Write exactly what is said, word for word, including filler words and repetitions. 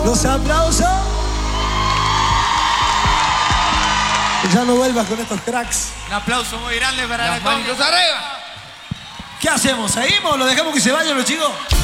Los aplausos. Ya no vuelvas con estos cracks. Un aplauso muy grande para Las la manitos arriba. ¿Qué hacemos? ¿Seguimos o lo dejamos que se vayan los chicos?